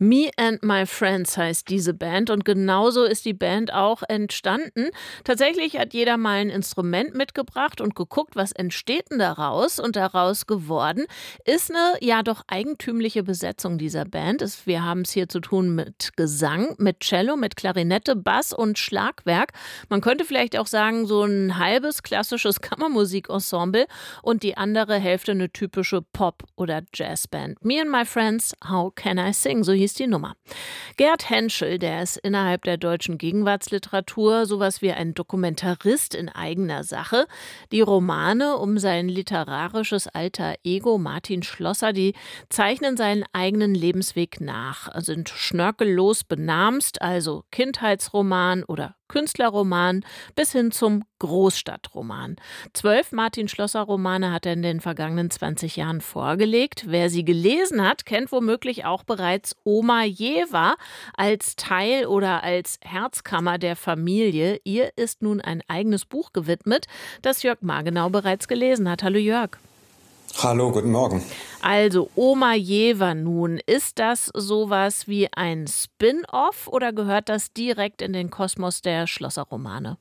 Me and My Friends heißt diese Band und genauso ist die Band auch entstanden. Tatsächlich hat jeder mal ein Instrument mitgebracht und geguckt, was entsteht denn daraus, und daraus geworden ist eine ja doch eigentümliche Besetzung dieser Band. Wir haben es hier zu tun mit Gesang, mit Cello, mit Klarinette, Bass und Schlagwerk. Man könnte vielleicht auch sagen, so ein halbes klassisches Kammermusikensemble und die andere Hälfte eine typische Pop- oder Jazzband. Me and My Friends, How Can I Sing? So hieß die Nummer. Gerd Henschel, der ist innerhalb der deutschen Gegenwartsliteratur sowas wie ein Dokumentarist in eigener Sache. Die Romane um sein literarisches alter Ego Martin Schlosser, die zeichnen seinen eigenen Lebensweg nach, sind schnörkellos benamst, also Kindheitsroman oder Künstlerroman bis hin zum Großstadtroman. 12 Martin Schlosser-Romane hat er in den vergangenen 20 Jahren vorgelegt. Wer sie gelesen hat, kennt womöglich auch bereits Oma Jever als Teil oder als Herzkammer der Familie. Ihr ist nun ein eigenes Buch gewidmet, das Jörg Margenau bereits gelesen hat. Hallo Jörg. Hallo, guten Morgen. Also Oma Jever nun, ist das sowas wie ein Spin-off oder gehört das direkt in den Kosmos der Schlosser-Romane?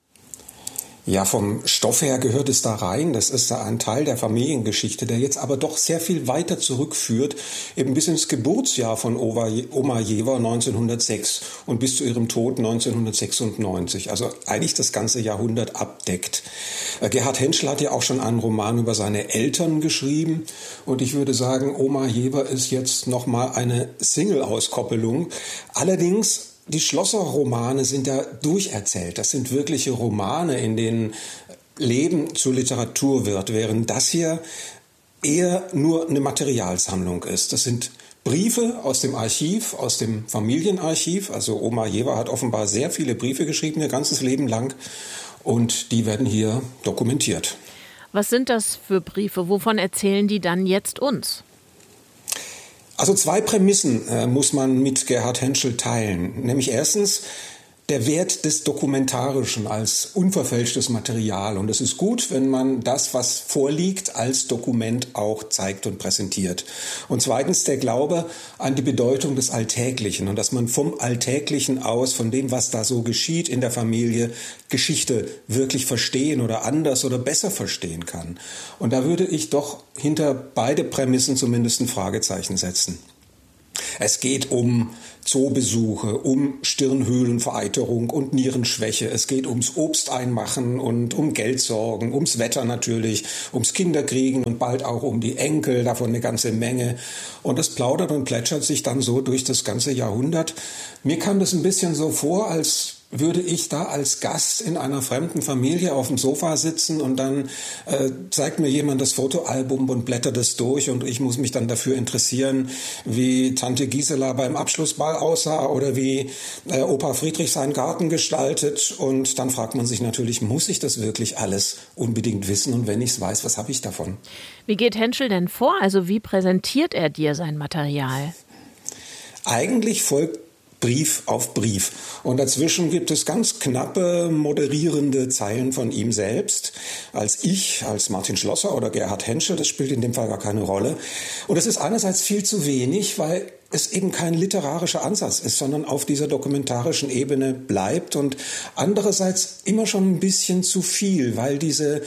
Ja, vom Stoff her gehört es da rein. Das ist ein Teil der Familiengeschichte, der jetzt aber doch sehr viel weiter zurückführt, eben bis ins Geburtsjahr von Oma Jever 1906 und bis zu ihrem Tod 1996. Also eigentlich das ganze Jahrhundert abdeckt. Gerhard Henschel hat ja auch schon einen Roman über seine Eltern geschrieben. Und ich würde sagen, Oma Jever ist jetzt nochmal eine Single-Auskoppelung. Allerdings die Schlosser-Romane sind ja durcherzählt. Das sind wirkliche Romane, in denen Leben zur Literatur wird, während das hier eher nur eine Materialsammlung ist. Das sind Briefe aus dem Archiv, aus dem Familienarchiv. Also Oma Jever hat offenbar sehr viele Briefe geschrieben, ihr ganzes Leben lang. Und die werden hier dokumentiert. Was sind das für Briefe? Wovon erzählen die dann jetzt uns? Also zwei Prämissen muss man mit Gerhard Henschel teilen. Nämlich erstens der Wert des Dokumentarischen als unverfälschtes Material. Und es ist gut, wenn man das, was vorliegt, als Dokument auch zeigt und präsentiert. Und zweitens der Glaube an die Bedeutung des Alltäglichen und dass man vom Alltäglichen aus, von dem, was da so geschieht in der Familie, Geschichte wirklich verstehen oder anders oder besser verstehen kann. Und da würde ich doch hinter beide Prämissen zumindest ein Fragezeichen setzen. Es geht um Zoobesuche, um Stirnhöhlenvereiterung und Nierenschwäche. Es geht ums Obsteinmachen und um Geldsorgen, ums Wetter natürlich, ums Kinderkriegen und bald auch um die Enkel, davon eine ganze Menge. Und das plaudert und plätschert sich dann so durch das ganze Jahrhundert. Mir kam das ein bisschen so vor, als würde ich da als Gast in einer fremden Familie auf dem Sofa sitzen und dann zeigt mir jemand das Fotoalbum und blättert es durch und ich muss mich dann dafür interessieren, wie Tante Gisela beim Abschlussball aussah oder wie Opa Friedrich seinen Garten gestaltet. Und dann fragt man sich natürlich, muss ich das wirklich alles unbedingt wissen? Und wenn ich es weiß, was habe ich davon? Wie geht Henschel denn vor? Also wie präsentiert er dir sein Material? Eigentlich folgt Brief auf Brief. Und dazwischen gibt es ganz knappe, moderierende Zeilen von ihm selbst. Als Martin Schlosser oder Gerhard Henschel, das spielt in dem Fall gar keine Rolle. Und es ist einerseits viel zu wenig, weil es eben kein literarischer Ansatz ist, sondern auf dieser dokumentarischen Ebene bleibt und andererseits immer schon ein bisschen zu viel, weil diese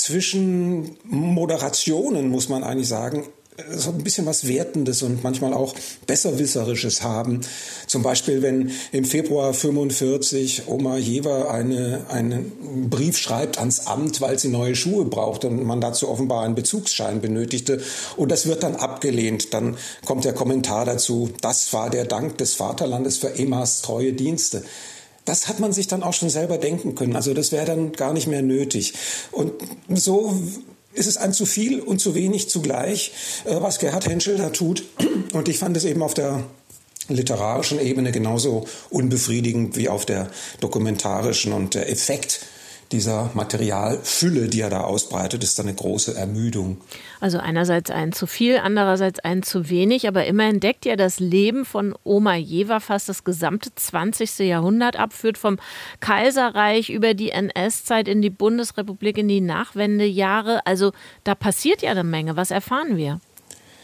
Zwischenmoderationen, muss man eigentlich sagen, so ein bisschen was Wertendes und manchmal auch Besserwisserisches haben. Zum Beispiel, wenn im Februar 45 Oma Jever einen Brief schreibt ans Amt, weil sie neue Schuhe braucht und man dazu offenbar einen Bezugsschein benötigte. Und das wird dann abgelehnt. Dann kommt der Kommentar dazu, das war der Dank des Vaterlandes für Emmas treue Dienste. Das hat man sich dann auch schon selber denken können. Also das wäre dann gar nicht mehr nötig. Und so ist es ein zu viel und zu wenig zugleich, was Gerhard Henschel da tut. Und ich fand es eben auf der literarischen Ebene genauso unbefriedigend wie auf der dokumentarischen. Und der Effekt dieser Materialfülle, die er da ausbreitet, ist dann eine große Ermüdung. Also einerseits ein zu viel, andererseits ein zu wenig, aber immerhin deckt ja das Leben von Oma Jever fast das gesamte 20. Jahrhundert ab, führt vom Kaiserreich über die NS-Zeit in die Bundesrepublik, in die Nachwendejahre. Also da passiert ja eine Menge. Was erfahren wir?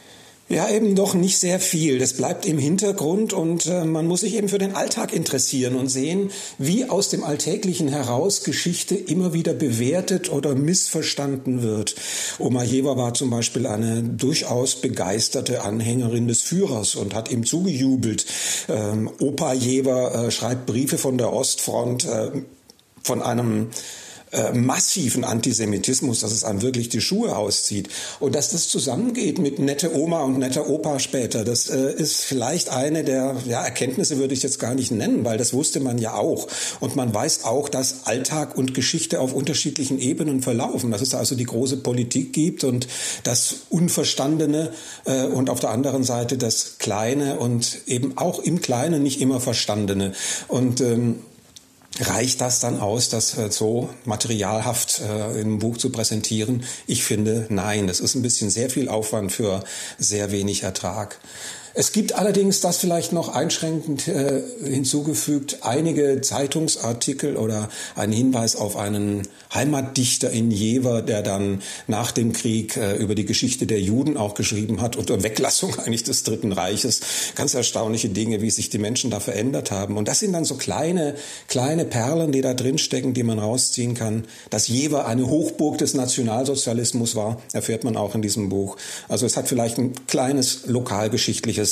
Ja, eben doch nicht sehr viel. Das bleibt im Hintergrund und man muss sich eben für den Alltag interessieren und sehen, wie aus dem Alltäglichen heraus Geschichte immer wieder bewertet oder missverstanden wird. Oma Jever war zum Beispiel eine durchaus begeisterte Anhängerin des Führers und hat ihm zugejubelt. Opa Jever schreibt Briefe von der Ostfront von einem massiven Antisemitismus, dass es einem wirklich die Schuhe auszieht. Und dass das zusammengeht mit nette Oma und netter Opa später, das ist vielleicht eine der Erkenntnisse, würde ich jetzt gar nicht nennen, weil das wusste man ja auch. Und man weiß auch, dass Alltag und Geschichte auf unterschiedlichen Ebenen verlaufen, dass es also die große Politik gibt und das Unverstandene und auf der anderen Seite das Kleine und eben auch im Kleinen nicht immer Verstandene. Und reicht das dann aus, das so materialhaft in einem Buch zu präsentieren? Ich finde, nein. Das ist ein bisschen sehr viel Aufwand für sehr wenig Ertrag. Es gibt allerdings, das vielleicht noch einschränkend hinzugefügt, einige Zeitungsartikel oder einen Hinweis auf einen Heimatdichter in Jever, der dann nach dem Krieg über die Geschichte der Juden auch geschrieben hat, unter Weglassung eigentlich des Dritten Reiches. Ganz erstaunliche Dinge, wie sich die Menschen da verändert haben. Und das sind dann so kleine Perlen, die da drinstecken, die man rausziehen kann. Dass Jever eine Hochburg des Nationalsozialismus war, erfährt man auch in diesem Buch. Also es hat vielleicht ein kleines lokalgeschichtliche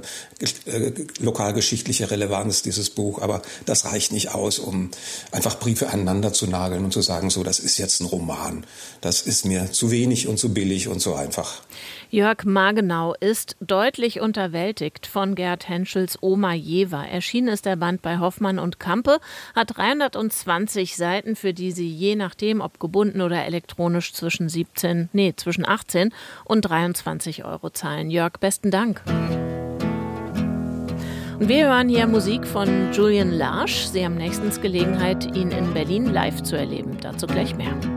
Relevanz, dieses Buch. Aber das reicht nicht aus, um einfach Briefe aneinander zu nageln und zu sagen, so, das ist jetzt ein Roman. Das ist mir zu wenig und zu billig und so einfach. Jörg Margenau ist deutlich unterwältigt von Gerhard Henschels Oma Jever. Erschienen ist der Band bei Hoffmann und Campe, hat 320 Seiten, für die Sie je nachdem, ob gebunden oder elektronisch, zwischen 18 und 23 € zahlen. Jörg, besten Dank. Und wir hören hier Musik von Julian Larsch. Sie haben nächstens Gelegenheit, ihn in Berlin live zu erleben. Dazu gleich mehr.